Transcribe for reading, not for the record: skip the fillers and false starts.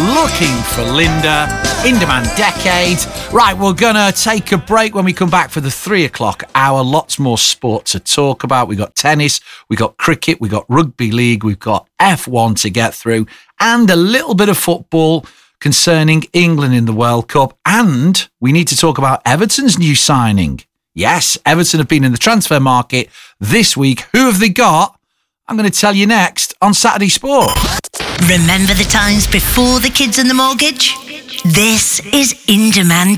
Looking for Linda, In Demand Decade. Right, we're going to take a break. When we come back for the 3 o'clock hour. Lots more sport to talk about. We got tennis, we got cricket, we got rugby league, we've got F1 to get through, and a little bit of football concerning England in the World Cup. And we need to talk about Everton's new signing. Yes, Everton have been in the transfer market this week. Who have they got? I'm going to tell you next on Saturday Sport. Remember the times before the kids and the mortgage? This is In Demand